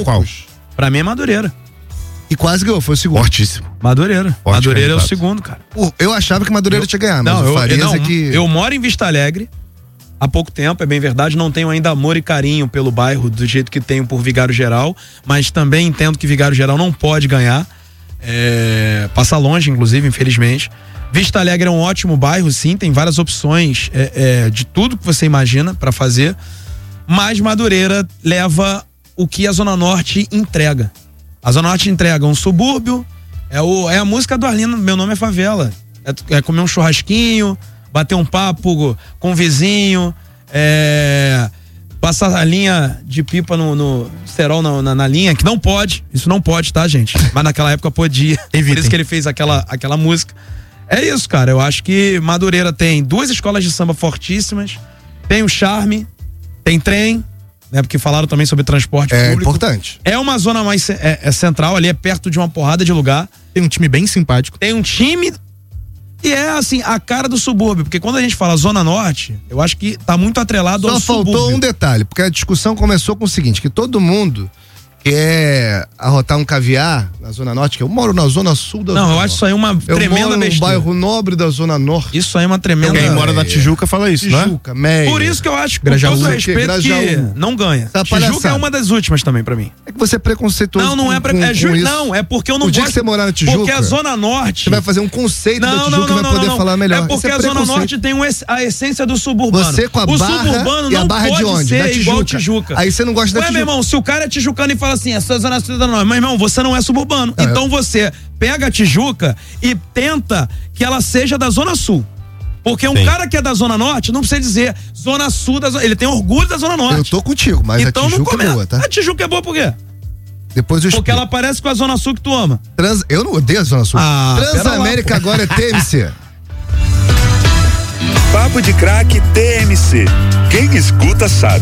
Qual? Pra mim é Madureira. E quase ganhou, foi o segundo. Fortíssimo. Madureira. Forte Madureira candidato. é o segundo, cara. Eu achava que Madureira tinha ganhado, mas o Farias é que... Eu moro em Vista Alegre há pouco tempo, é bem verdade, não tenho ainda amor e carinho pelo bairro do jeito que tenho por Vigário Geral, mas também entendo que Vigário Geral não pode ganhar, passa longe, inclusive, infelizmente. Vista Alegre é um ótimo bairro, sim, tem várias opções de tudo que você imagina pra fazer, mas Madureira leva o que a Zona Norte entrega. A Zona Norte entrega um subúrbio, é a música do Arlindo, Meu Nome é Favela. É comer um churrasquinho, bater um papo com o vizinho, passar a linha de pipa no cerol na linha, que não pode, isso não pode, tá, gente? Mas naquela época podia. Por isso que ele fez aquela música. É isso, cara, eu acho que Madureira tem 2 escolas de samba fortíssimas, tem o charme, tem trem, né? Porque falaram também sobre transporte público. É importante. É uma zona mais central, ali é perto de uma porrada de lugar. Tem um time bem simpático. Tem um time e é assim, a cara do subúrbio, porque quando a gente fala Zona Norte, eu acho que tá muito atrelado ao subúrbio. Só faltou um detalhe, porque a discussão começou com o seguinte, que todo mundo quer arrotar um caviar na Zona Norte, que eu moro na Zona Sul da Zona Norte. Não, eu acho isso aí uma tremenda besteira. Eu moro no bairro nobre da Zona Norte. Isso aí é uma tremenda... Quem mora na Tijuca fala isso, né? Tijuca, Meia. Por isso que eu acho, com todo respeito, que não ganha. Tijuca é uma das últimas também pra mim. É que você é preconceituoso. Não é preconceituoso. Não, é porque eu não gosto. O dia que você morar na Tijuca... Porque a Zona Norte... Você vai fazer um conceito da Tijuca e vai poder falar melhor. É porque a Zona Norte tem a essência do suburbano. Você com a Barra, o suburbano e a Barra não de pode onde? ser Da Tijuca. igual Tijuca. Aí você não gosta da Tijuca. Meu irmão, se o cara é tijucano e fala assim, a sua Zona Sul da Norte, meu irmão, você não é suburbano. Então você pega a Tijuca e tenta que ela seja da Zona Sul. Porque um cara que é da Zona Norte não precisa dizer Zona Sul da Zona... Ele tem orgulho da Zona Norte. Eu tô contigo, mas então, a Tijuca é boa, tá? A Tijuca é boa por quê? Depois eu explico. Porque ela parece com a Zona Sul que tu ama. Eu não odeio a Zona Sul. Transamérica agora é TMC. Papo de Craque TMC. Quem escuta sabe.